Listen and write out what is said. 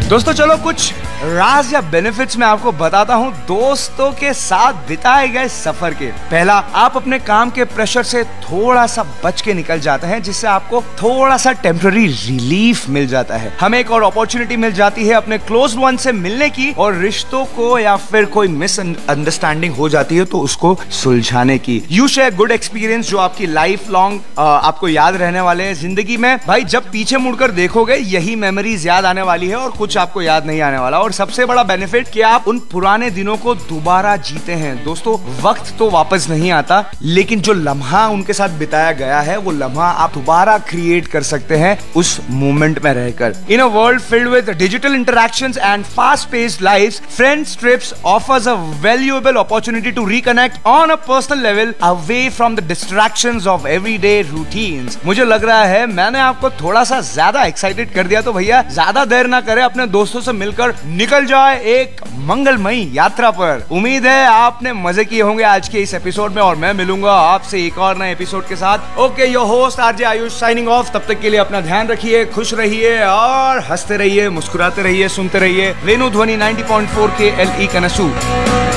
दोस्तों चलो कुछ राज या बेनिफिट्स मैं आपको बताता हूँ दोस्तों के साथ बिताए गए सफर के। पहला, आप अपने काम के प्रेशर से थोड़ा सा बच के निकल जाते हैं, जिससे आपको थोड़ा सा टेम्पररी रिलीफ मिल जाता है। हमें एक और अपॉर्चुनिटी मिल जाती है अपने क्लोज वन से मिलने की, और रिश्तों को या फिर कोई मिसअंडरस्टैंडिंग हो जाती है तो उसको सुलझाने की। यू शेयर गुड एक्सपीरियंस जो आपकी लाइफ लॉन्ग आपको याद रहने वाले हैं जिंदगी में। भाई जब पीछे मुड़कर देखोगे यही मेमोरीज याद आने वाली है और कुछ आपको याद नहीं आने वाला। और सबसे बड़ा बेनिफिट कि आप उन पुराने दिनों को दोबारा जीते हैं। दोस्तों वक्त तो वापस नहीं आता, लेकिन जो लम्हा उनके साथ बिताया गया है वो लम्हा आप दोबारा क्रिएट कर सकते हैं उस मोमेंट में रहकर। इन a world filled with digital interactions and fast paced lives, friends trips offers a valuable opportunity to reconnect on a personal level away from the distractions of everyday routines. मुझे लग रहा है मैंने आपको थोड़ा सा ज्यादा एक्साइटेड कर दिया, तो भैया ज्यादा देर ना करें, अपने दोस्तों से मिलकर निकल जाए एक मंगलमयी यात्रा पर। उम्मीद है आपने मजे किए होंगे आज के इस एपिसोड में, और मैं मिलूंगा आपसे एक और नए एपिसोड के साथ। Okay, your host RJ Ayush signing off. तब तक के लिए अपना ध्यान रखिए, खुश रहिए और हंसते रहिए, मुस्कुराते रहिए, सुनते रहिए वेणु ध्वनि 90.4 के LE कनसू।